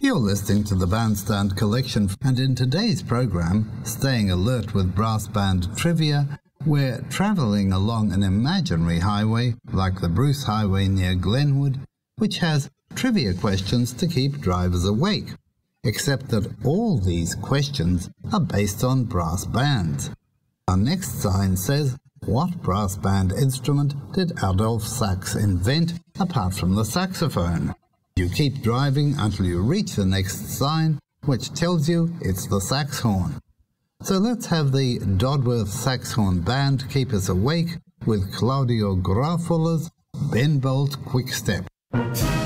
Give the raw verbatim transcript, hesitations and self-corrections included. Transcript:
You're listening to the Bandstand Collection, and in today's program, Staying Alert with Brass Band Trivia, we're travelling along an imaginary highway like the Bruce Highway near Glenwood, which has trivia questions to keep drivers awake, except that all these questions are based on brass bands. Our next sign says, what brass band instrument did Adolphe Sax invent apart from the saxophone? You keep driving until you reach the next sign, which tells you it's the sax horn. So let's have the Dodworth Sax Horn Band keep us awake with Claudio Grafuller's Ben Bolt Quick Step.